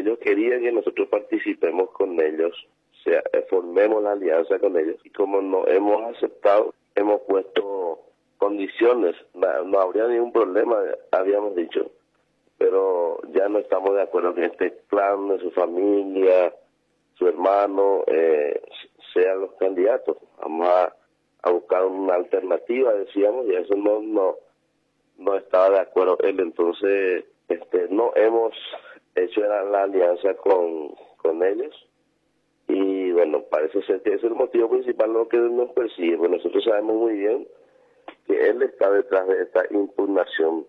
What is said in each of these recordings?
ellos querían que nosotros participemos con ellos, o sea, formemos la alianza con ellos. Y como no hemos aceptado, hemos puesto condiciones, no habría ningún problema, habíamos dicho. Pero ya no estamos de acuerdo que este clan de su familia, su hermano, sean los candidatos. Vamos a buscar una alternativa, decíamos, y eso no estaba de acuerdo él. Entonces, no hemos hecho la alianza con ellos. Y bueno, parece ser que ese es el motivo principal lo que nos persigue. Pues nosotros sabemos muy bien que él está detrás de esta impugnación,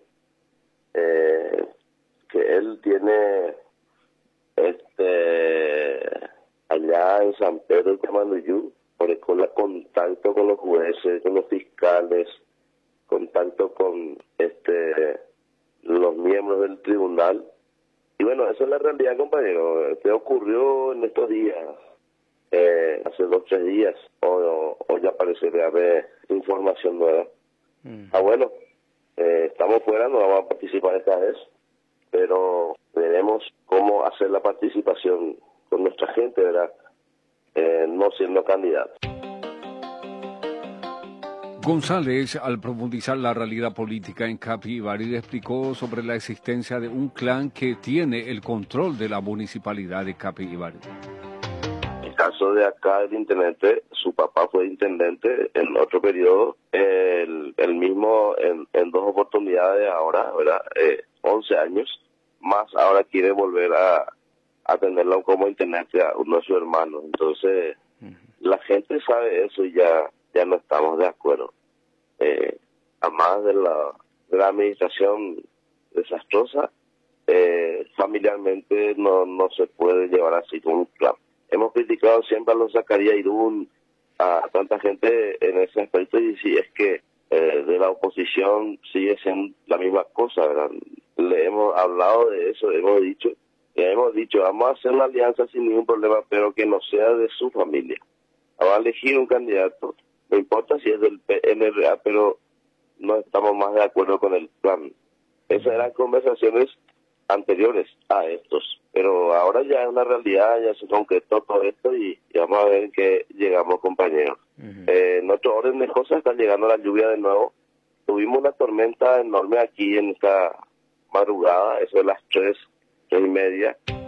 que él tiene allá en San Pedro de Tamanuyú, por el contacto con los jueces, con los fiscales, contacto con los miembros del tribunal. Y bueno, esa es la realidad, compañero. ¿Qué ocurrió en estos días? Hace 2 o 3 días, o ya parece que haber información nueva. Bueno, estamos fuera, no vamos a participar esta vez, pero veremos cómo hacer la participación con nuestra gente, ¿verdad? No siendo candidato. González, al profundizar la realidad política en Capibari, explicó sobre la existencia de un clan que tiene el control de la municipalidad de Capibari. El caso de acá, el intendente, su papá fue intendente en otro periodo, el mismo en 2 oportunidades ahora, ¿verdad? 11 años, más ahora quiere volver a tenerlo como intendente a uno de sus hermanos. Entonces, la gente sabe eso y ya no estamos de acuerdo. Además de la administración desastrosa, familiarmente no se puede llevar así con un plan. Hemos criticado siempre a los Zacarías Irún, a tanta gente en ese aspecto, y si es que de la oposición sigue siendo la misma cosa, ¿verdad? Le hemos hablado de eso, hemos dicho, vamos a hacer una alianza sin ningún problema, pero que no sea de su familia. Vamos a elegir un candidato, no importa si es del PNRA, pero no estamos más de acuerdo con el plan. Esas eran conversaciones anteriores a estos, pero ahora ya es una realidad, ya se concretó todo esto y vamos a ver en qué llegamos, compañeros. En otro orden de cosas está llegando la lluvia de nuevo. Tuvimos una tormenta enorme aquí en esta madrugada, eso de las 3:30.